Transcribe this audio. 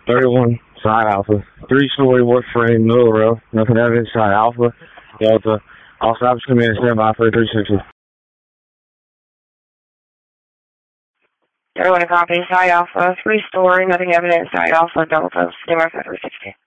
31, side Alpha. 3-story wood frame, middle row. Nothing evidence, side Alpha, Delta. All stops come in, stand by for 360. 31 copy, side Alpha, 3-story, nothing evidence, side Alpha, Delta, stand by for 360.